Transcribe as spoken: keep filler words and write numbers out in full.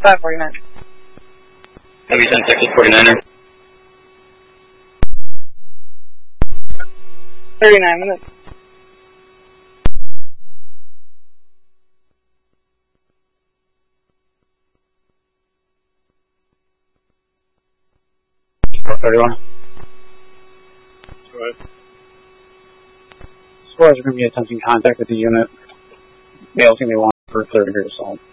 five forty-nine. Heavy ten, Texas forty-niner. thirty-nine minutes. thirty-one. Right. Squads are going to be attempting contact with the unit. Male is going to be one for third degree assault.